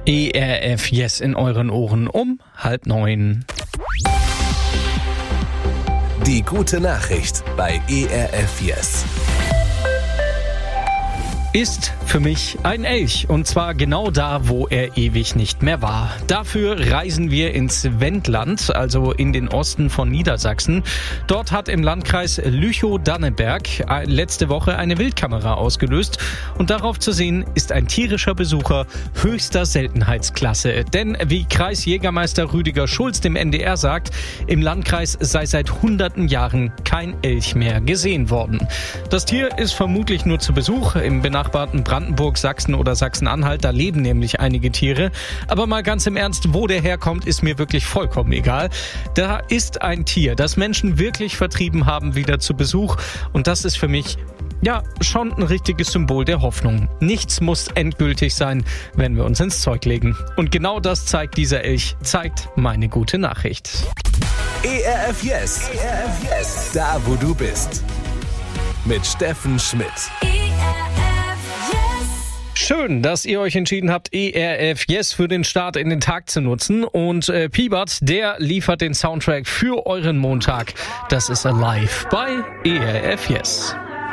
ERF Yes in euren Ohren um 8:30. Die gute Nachricht bei ERF Yes. Ist für mich ein Elch, und zwar genau da, wo er ewig nicht mehr war. Dafür reisen wir ins Wendland, also in den Osten von Niedersachsen. Dort hat im Landkreis Lüchow-Danneberg letzte Woche eine Wildkamera ausgelöst, und darauf zu sehen ist ein tierischer Besucher höchster Seltenheitsklasse. Denn wie Kreisjägermeister Rüdiger Schulz dem NDR sagt, im Landkreis sei seit hunderten Jahren kein Elch mehr gesehen worden. Das Tier ist vermutlich nur zu Besuch im benachbarten Brandenburg, Sachsen oder Sachsen-Anhalt. Da leben nämlich einige Tiere. Aber mal ganz im Ernst, wo der herkommt, ist mir wirklich vollkommen egal. Da ist ein Tier, das Menschen wirklich vertrieben haben, wieder zu Besuch. Und das ist für mich schon ein richtiges Symbol der Hoffnung. Nichts muss endgültig sein, wenn wir uns ins Zeug legen. Und genau das zeigt dieser Elch, zeigt meine gute Nachricht. ERF Yes. ERF Yes. Da, wo du bist. Mit Steffen Schmidt. Schön, dass ihr euch entschieden habt, ERF Yes für den Start in den Tag zu nutzen. Und Piebert, der liefert den Soundtrack für euren Montag. Das ist Alive bei ERF Yes.